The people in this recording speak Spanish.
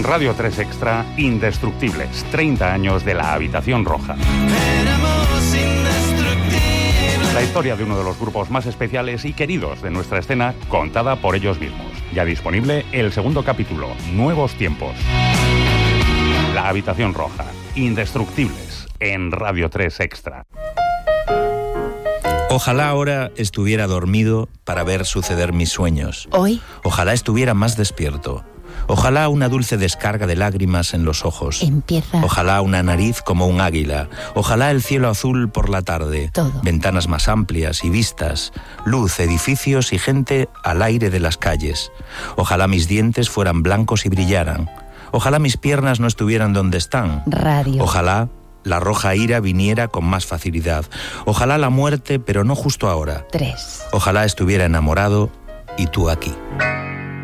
Radio 3 Extra, Indestructibles, 30 años de la Habitación Roja. La historia de uno de los grupos más especiales y queridos de nuestra escena, contada por ellos mismos. Ya disponible el segundo capítulo, Nuevos Tiempos. La Habitación Roja, Indestructibles, en Radio 3 Extra. Ojalá ahora estuviera dormido para ver suceder mis sueños. Hoy. Ojalá estuviera más despierto. Ojalá una dulce descarga de lágrimas en los ojos. Empieza. Ojalá una nariz como un águila. Ojalá el cielo azul por la tarde. Todo. Ventanas más amplias y vistas. Luz, edificios y gente al aire de las calles. Ojalá mis dientes fueran blancos y brillaran. Ojalá mis piernas no estuvieran donde están. Radio. Ojalá la roja ira viniera con más facilidad. Ojalá la muerte, pero no justo ahora. 3. Ojalá estuviera enamorado y tú aquí.